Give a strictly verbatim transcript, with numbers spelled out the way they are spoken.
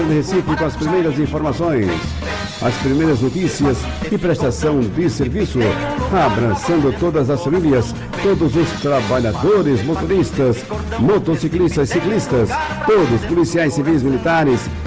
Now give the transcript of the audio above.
de Recife com as primeiras informações, as primeiras notícias e prestação de serviço, abraçando todas as famílias, todos os trabalhadores, motoristas, motociclistas, ciclistas, todos policiais civis militares,